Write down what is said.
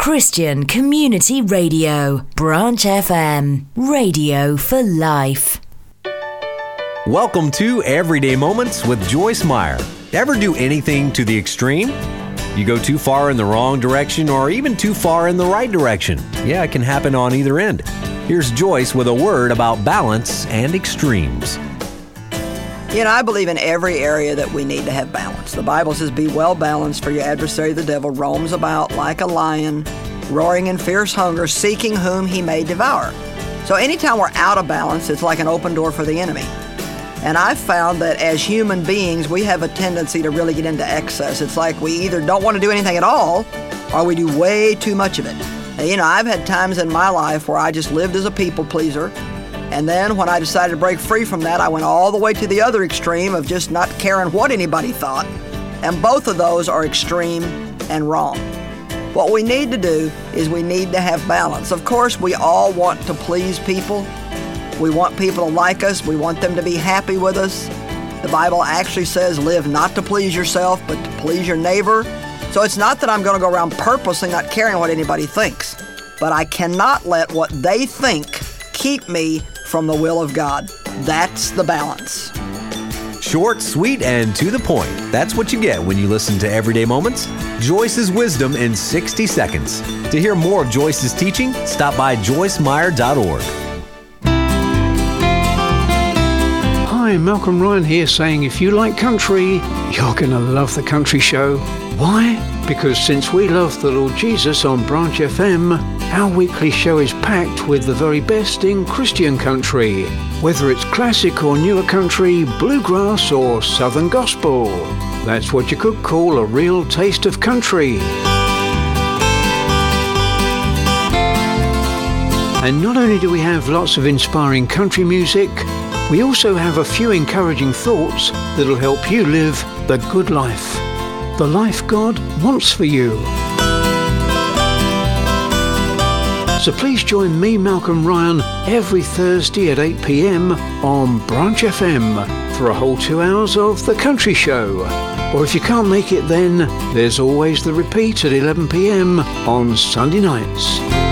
Christian Community Radio, Branch FM, radio for life. Welcome to Everyday Moments with Joyce Meyer. Ever do anything to the extreme? You go too far in the wrong direction or even too far in the right direction. Yeah, it can happen on either end. Here's Joyce with a word about balance and extremes. You know, I believe in every area that we need to have balance. The Bible says, be well balanced, for your adversary the devil roams about like a lion, roaring in fierce hunger, seeking whom he may devour. So anytime we're out of balance, it's like an open door for the enemy. And I've found that as human beings, we have a tendency to really get into excess. It's like we either don't want to do anything at all, or we do way too much of it. And, you know, I've had times in my life where I just lived as a people pleaser. And then when I decided to break free from that, I went all the way to the other extreme of just not caring what anybody thought. And both of those are extreme and wrong. What we need to do is we need to have balance. Of course, we all want to please people. We want people to like us. We want them to be happy with us. The Bible actually says, live not to please yourself, but to please your neighbor. So it's not that I'm going to go around purposely not caring what anybody thinks, but I cannot let what they think keep me from the will of God. That's the balance. Short, sweet, and to the point. That's what you get when you listen to Everyday Moments. Joyce's wisdom in 60 seconds. To hear more of Joyce's teaching, stop by joycemeyer.org. Hi, Malcolm Ryan here saying if you like country, you're going to love the Country Show. Why? Because since we love the Lord Jesus on Branch FM, our weekly show is packed with the very best in Christian country. Whether it's classic or newer country, bluegrass or southern gospel. That's what you could call a real taste of country. And not only do we have lots of inspiring country music, we also have a few encouraging thoughts that'll help you live the good life. The life God wants for you. So please join me, Malcolm Ryan, every Thursday at 8 p.m. on Branch FM for a whole 2 hours of The Country Show. Or if you can't make it then, there's always the repeat at 11 p.m. on Sunday nights.